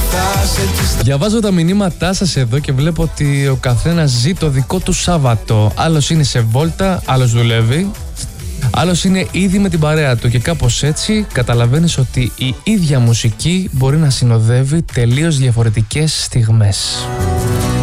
Διαβάζω τα μηνύματά σας εδώ και βλέπω ότι ο καθένας ζει το δικό του Σάββατο. Άλλος είναι σε βόλτα, άλλος δουλεύει, άλλος είναι ήδη με την παρέα του και κάπως έτσι καταλαβαίνεις ότι η ίδια μουσική μπορεί να συνοδεύει τελείως διαφορετικές στιγμές.